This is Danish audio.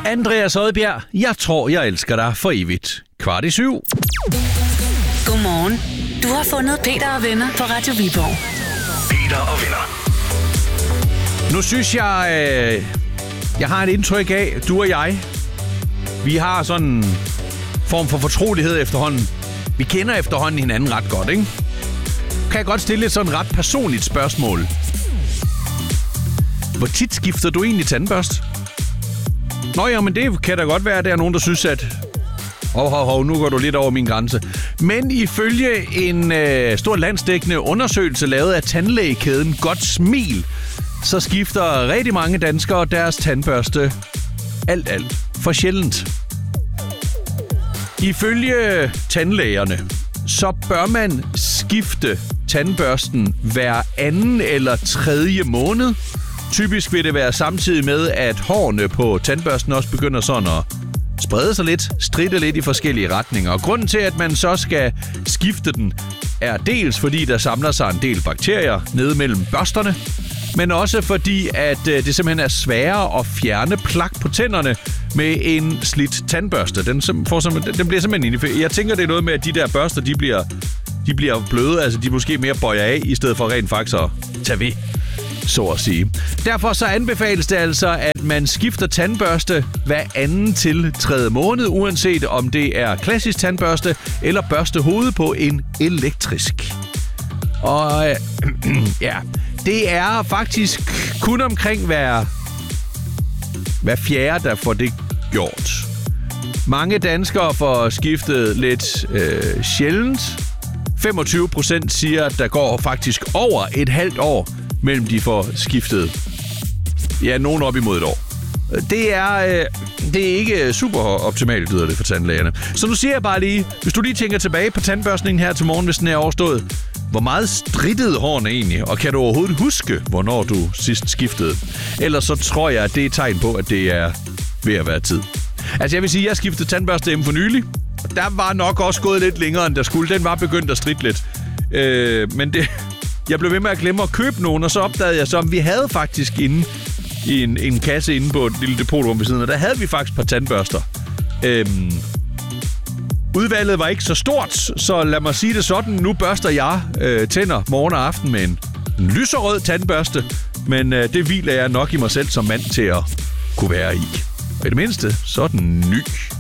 Andreas Odbjerg, jeg tror, jeg elsker dig for evigt. 6:15. Godmorgen. Du har fundet Peter og venner på Radio Viborg. Peter og venner. Nu synes jeg har et indtryk af, du og jeg, vi har sådan en form for fortrolighed efterhånden. Vi kender efterhånden hinanden ret godt, ikke? Kan jeg godt stille et sådan ret personligt spørgsmål. Hvor tit skifter du egentlig tandbørst? Nå ja, men det kan da godt være, at der er nogen, der synes, at nu går du lidt over min grænse. Men ifølge en stor landsdækkende undersøgelse lavet af tandlægekæden Godt Smil, så skifter rigtig mange danskere deres tandbørste alt for sjældent. Ifølge tandlægerne, så bør man skifte tandbørsten hver anden eller tredje måned. Typisk vil det være samtidig med, at hårene på tandbørsten også begynder sådan at sprede sig lidt, stritte lidt i forskellige retninger. Og grunden til, at man så skal skifte den, er dels fordi, der samler sig en del bakterier nede mellem børsterne, men også fordi, at det simpelthen er sværere at fjerne plak på tænderne med en slidt tandbørste. Den bliver simpelthen... Jeg tænker, det er noget med, at de der børster, de bliver bløde, altså de måske mere bøjer af, i stedet for rent faktisk at tage ved, så at sige. Derfor så anbefales det altså, at man skifter tandbørste hver anden til tredje måned, uanset om det er klassisk tandbørste eller børste hovedet på en elektrisk. Og ja, det er faktisk kun omkring hver fjerde, der får det gjort. Mange danskere får skiftet lidt sjældent. 25% siger, at der går faktisk over et halvt år, mellem de får skiftet. Ja, nogen op imod et år. Det er ikke super optimalt, lyder det for tandlægerne. Så nu siger jeg bare lige, hvis du lige tænker tilbage på tandbørstningen her til morgen, hvis den er overstået, hvor meget strittede hårene egentlig, og kan du overhovedet huske, hvornår du sidst skiftede? Ellers så tror jeg, at det er et tegn på, at det er ved at være tid. Altså jeg vil sige, at jeg skiftede tandbørste hjemme for nylig. Der var nok også gået lidt længere, end der skulle. Den var begyndt at stritte lidt. Men jeg blev ved med at glemme at købe nogen, og så opdagede jeg så, at vi havde faktisk inde i en kasse inde på et lille depotrum ved siden, og der havde vi faktisk et par tandbørster. Udvalget var ikke så stort, så lad mig sige det sådan. Nu børster jeg tænder morgen og aften med en lyserød tandbørste, men det hviler jeg nok i mig selv som mand til at kunne være i. Og i det mindste, så er den ny.